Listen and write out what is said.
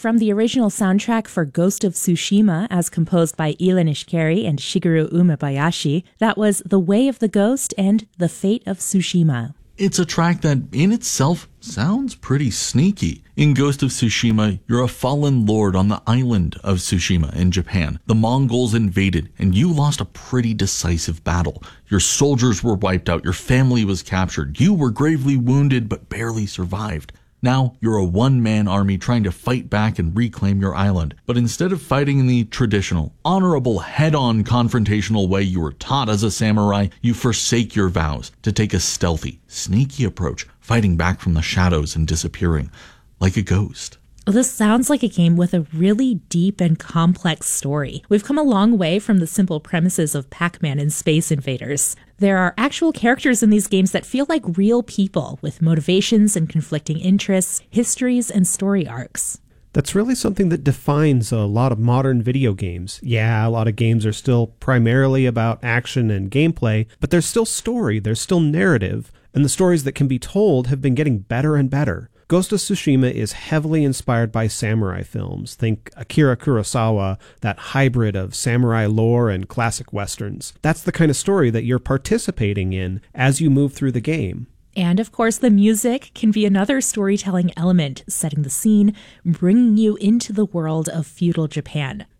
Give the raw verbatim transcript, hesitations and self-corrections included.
From the original soundtrack for Ghost of Tsushima, as composed by Ilan Ishikari and Shigeru Umebayashi, that was The Way of the Ghost and The Fate of Tsushima. It's a track that, in itself, sounds pretty sneaky. In Ghost of Tsushima, you're a fallen lord on the island of Tsushima in Japan. The Mongols invaded, and you lost a pretty decisive battle. Your soldiers were wiped out, your family was captured, you were gravely wounded but barely survived. Now, you're a one-man army trying to fight back and reclaim your island. But instead of fighting in the traditional, honorable, head-on confrontational way you were taught as a samurai, you forsake your vows to take a stealthy, sneaky approach, fighting back from the shadows and disappearing like a ghost. This sounds like a game with a really deep and complex story. We've come a long way from the simple premises of Pac-Man and Space Invaders. There are actual characters in these games that feel like real people, with motivations and conflicting interests, histories, and story arcs. That's really something that defines a lot of modern video games. Yeah, a lot of games are still primarily about action and gameplay, but there's still story, there's still narrative, and the stories that can be told have been getting better and better. Ghost of Tsushima is heavily inspired by samurai films. Think Akira Kurosawa, that hybrid of samurai lore and classic westerns. That's the kind of story that you're participating in as you move through the game. And of course, the music can be another storytelling element, setting the scene, bringing you into the world of feudal Japan.